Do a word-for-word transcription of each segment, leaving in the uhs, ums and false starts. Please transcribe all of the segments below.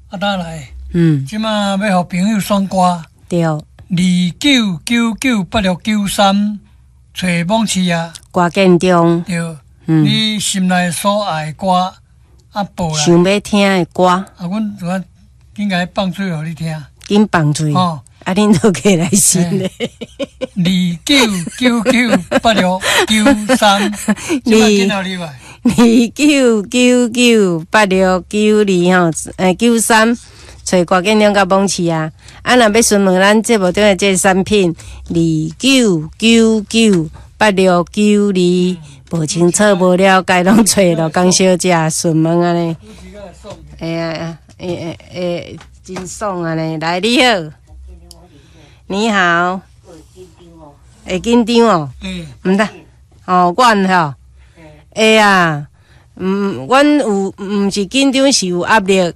啊，当来。 嗯， 即马要互朋友选歌。 对。 二九九九八六九三，找梦市啊。 歌建中。 对。 嗯。 你心内所爱的歌，啊报来。 想要听的歌。啊， 阮就紧甲伊放嘴互你听。 紧放嘴。哦。啊，恁都起来信咧。 二九九九八六九三，即马紧互你来。 二九九九八六九二吼，诶九三，找歌建中甲梦市啊！啊，若要询问咱节目顶的这个产品，二九九九八六九二，无清楚无了解，拢找着江小姐询问安尼。哎呀，诶诶诶，真爽安尼！来，你好，你好，会紧张哦？嗯，毋得，哦，阮吼。会啊，嗯，阮有毋是紧张，是有压力，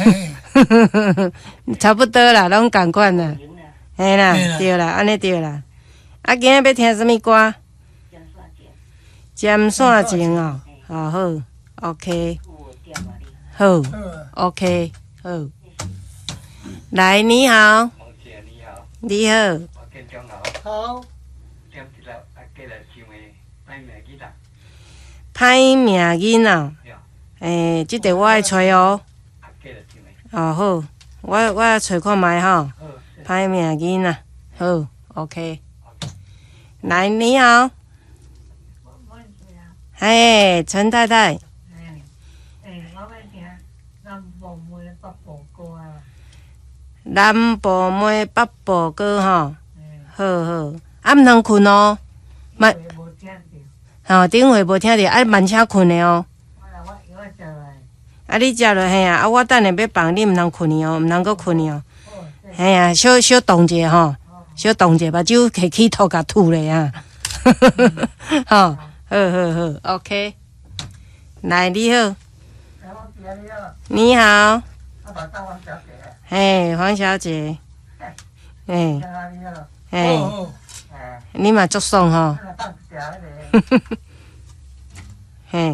差不多啦，拢共款啦，嘿啦，对啦，安尼对啦。啊，今日要听什么歌？尖线情哦，哦好 ，OK， 好 ，OK， 好。来，你好，你好， 好。 歹命囡仔，诶，即个我爱找哦。哦好，我我找看觅吼。歹命囡仔，好 ，OK。来，你好。嘿，陈太太。诶，我要听南部妹北部歌啊。南部妹北部歌吼，好好，啊毋通困哦，莫。吼，顶回无听着，啊慢车困的哦。啊，你食落嘿啊，啊我等下要放，你毋通困去哦，毋通阁困去哦。嘿啊，小小动者吼，小动者，目睭摕起吐甲吐咧啊。吼，好好好 ，OK。来，你好。你好。嘿，黄小姐。嘿。嘿。你嘛足爽吼。嘿，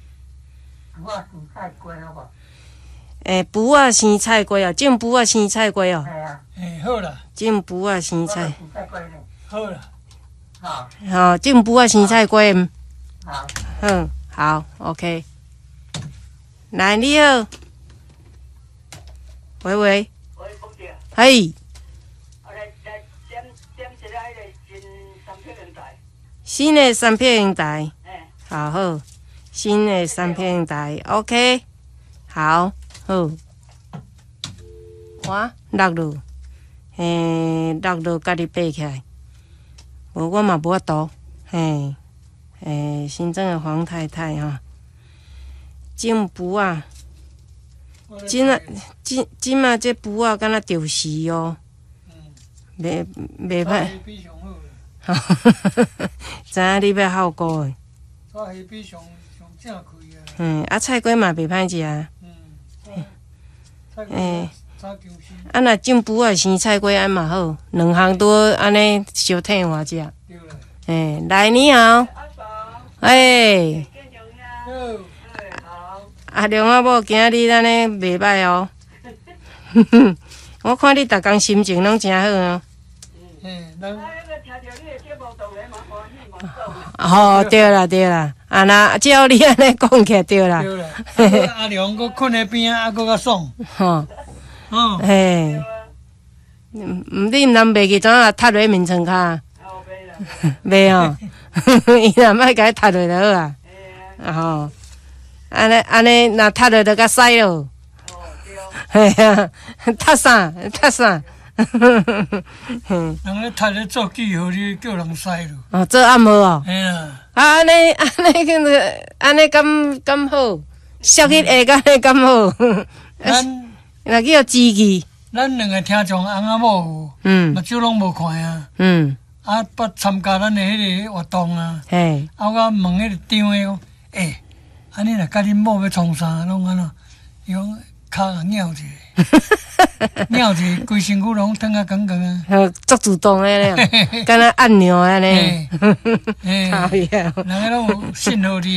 诶，卜啊生菜瓜哦，种卜啊生菜瓜哦。 诶，好啦。 种卜啊生菜。 好啦。 好。吼，种卜啊生菜瓜。好。嗯，好 ，OK。来，你好。喂喂。喂，公姐。嘿。新的三片台，好好，新的三片台 ，OK， 好好，哇，落落，嘿，落落，家己爬起来，无我嘛无法度，嘿，诶，新庄的黄太太哈，种卜啊，今啊，今今嘛这卜啊，敢若着时哦，袂袂歹。知影你要孝歌诶。 炒虾比上上正开啊。 嗯，啊菜瓜嘛袂歹食。 嗯。 诶。炒姜丝。啊，若种卜啊生菜瓜安嘛好，两项都安尼相挺我食。对啦。诶，来你好。诶。好。阿龙阿某今日安尼袂歹哦。我看你逐工心情拢真好哦。 嗯，咱。 哦，对啦对啦，啊那照你安尼讲起来对啦。 对啦。阿良搁困喺边啊，啊搁较爽。 吼。 哦。 嘿。嗯，你毋通袂去怎啊？塌落面床骹。袂哦。伊若莫甲伊塌落就好啊。吼。安尼安尼，若塌落就甲屎咯。嘿啊，塌啥？塌啥？ 人咧读咧做记号，你叫人使咯。 哦，做暗号哦。 嘿啦。 啊，安尼安尼个安尼敢敢好，摔去下敢尼敢好。咱若叫机器。 咱两个听众翁仔某，嗯，目睭拢无看啊。嗯。啊，捌参加咱的迄个活动啊。嘿。啊，我问迄个张的讲，诶，安尼若甲恁某要创啥，拢安怎？伊讲骹拗者。鸟者规身躯拢腾啊杠杠啊， 足主动的咧，敢若按钮安尼，讨厌， 人个拢有信号你。